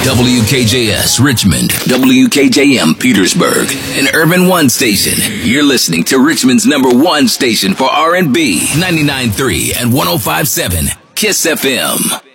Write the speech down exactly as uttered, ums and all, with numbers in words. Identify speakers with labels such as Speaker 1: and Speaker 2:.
Speaker 1: W K J S Richmond, W K J M Petersburg, an Urban One station. You're listening to Richmond's number one station for R and B, ninety-nine point three and one oh five point seven, KISS F M.